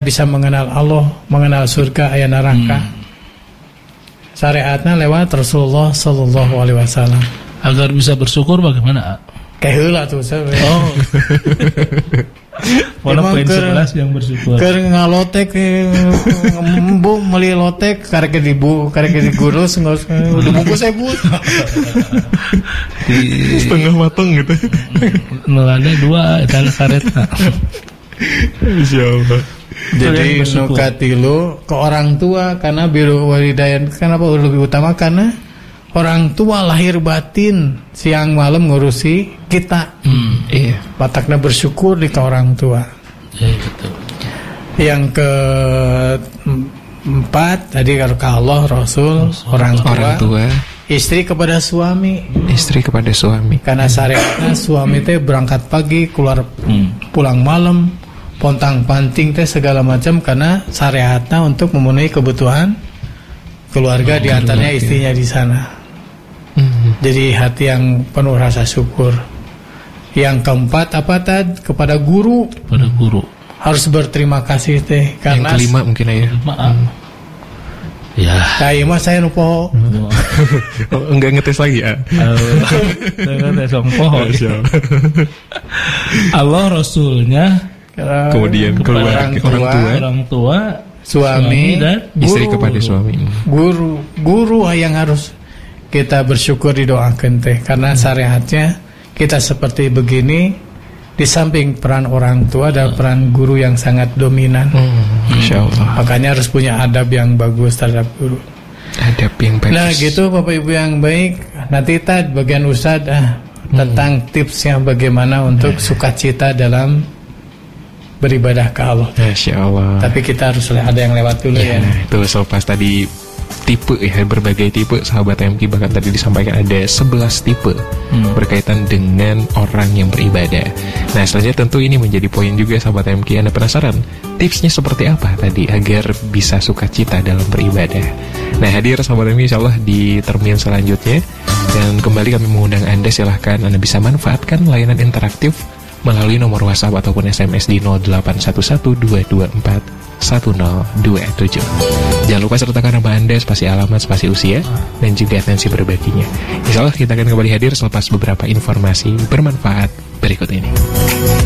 bisa mengenal Allah, mengenal surga, aya neraka. Syariatna lewat Rasulullah sallallahu alaihi wasallam. Agar bisa bersyukur bagaimana? Kayak heula tuh saya. Oh. Pola poin 11 yang bersyukur. Keur ngalotek embung meuli lotek karek digurus geus udah bungkus saya Bu. Setengah mateng gitu. Nu ada 2 eta karetna. Insyaallah. Jadi nukatilu ke orang tua karena biru walidayan kenapa lebih utama karena orang tua lahir batin siang malam ngurusi kita. Iya. Batakna bersyukur di ke orang tua. Iya betul. Yang keempat tadi ke Allah Rasul orang tua. Istri kepada suami. Istri kepada suami. Karena syariatnya suami teh berangkat pagi keluar pulang malam. Pontang-panting teh segala macam karena syariatnya untuk memenuhi kebutuhan keluarga di antaranya istrinya di sana. Jadi hati yang penuh rasa syukur. Yang keempat apa tadi kepada guru. Kepada guru harus berterima kasih teh karena yang kelima mungkin ya. Ya. Kayak mah saya nupo. Enggak ngetes lagi ya. Ngetes pohon. Allah Rasulnya. Kemudian keluarga orang tua, suami dan istri kepada suami. Guru yang harus kita bersyukur didoakan teh karena syariatnya kita seperti begini di samping peran orang tua ada peran guru yang sangat dominan. Insyaallah. Makanya harus punya adab yang bagus terhadap guru. Adab yang bagus. Nah gitu Bapak Ibu yang baik. Nanti bagian Ustadz tentang tipsnya bagaimana untuk sukacita dalam beribadah ke Allah. Masya Allah. Tapi kita harus ada yang lewat dulu ya. Itu selepas tadi tipe ya, berbagai tipe sahabat MQ, bahkan tadi disampaikan ada 11 tipe berkaitan dengan orang yang beribadah. Nah selanjutnya tentu ini menjadi poin juga sahabat MQ. Anda penasaran tipsnya seperti apa tadi agar bisa sukacita dalam beribadah? Nah hadir sahabat MQ insyaallah di termin selanjutnya. Dan kembali kami mengundang Anda, silahkan Anda bisa manfaatkan layanan interaktif melalui nomor WhatsApp ataupun SMS di 0811-224-1027. Jangan lupa sertakan nama Anda, spasi alamat, spasi usia, dan juga atensi berbaginya. Insyaallah kita akan kembali hadir selepas beberapa informasi bermanfaat berikut ini.